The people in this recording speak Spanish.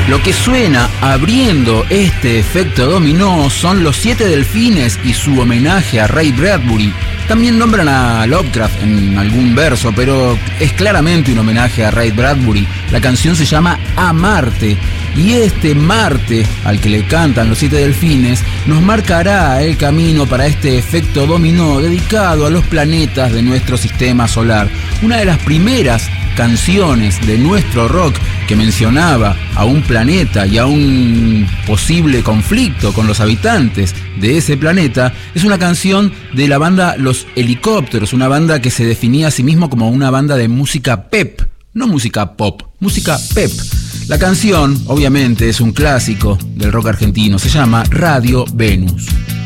Lo que suena abriendo este efecto dominó son Los Siete Delfines y su homenaje a Ray Bradbury. También nombran a Lovecraft en algún verso, pero es claramente un homenaje a Ray Bradbury. La canción se llama A Marte, y este Marte al que le cantan Los Siete Delfines nos marcará el camino para este efecto dominó dedicado a los planetas de nuestro sistema solar. Una de las primeras canciones de nuestro rock que mencionaba a un planeta y a un posible conflicto con los habitantes de ese planeta es una canción de la banda Los Helicópteros, una banda que se definía a sí mismo como una banda de música pep, no música pop, música pep. La canción, obviamente, es un clásico del rock argentino, se llama Radio Venus.